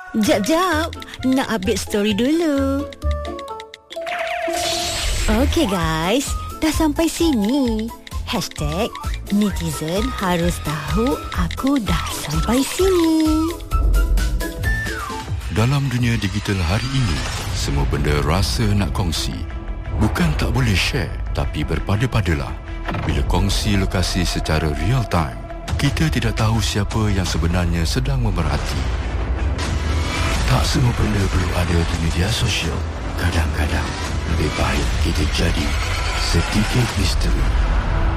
Jap, nak update story dulu. Okey guys, dah sampai sini. #netizen harus tahu aku dah sampai sini. Dalam dunia digital hari ini, semua benda rasa nak kongsi. Bukan tak boleh share, tapi berpada-padalah. Bila kongsi lokasi secara real time, kita tidak tahu siapa yang sebenarnya sedang memerhati. Tak semua benda perlu ada di media sosial. Kadang-kadang lebih baik kita jadi sedikit misteri.